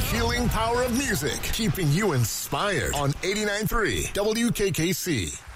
healing power of music, keeping you inspired on 89.3 WKKC.